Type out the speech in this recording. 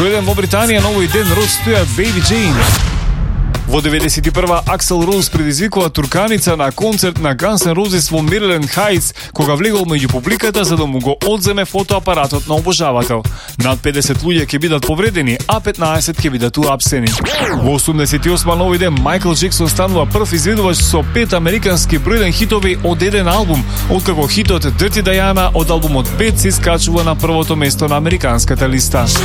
Ројден во Британија на овој ден род стојат Baby Jane. Во 91-ва Аксел Роуз предизвикува турканица на концерт на Guns N' Roses во Мириленд Хајтс, кога влегол меѓу публиката за да му го одземе фотоапаратот на обожавател. Над 50 луѓе ќе бидат повредени, а 15 ќе бидат уапсени. Во 88-ма на овој ден Майкл Джексон станува прв изведувач со 5 американски бројден хитови од еден албум, откако хитот Dirty Diana од албумот Bad се искачува на првото место на американската листа.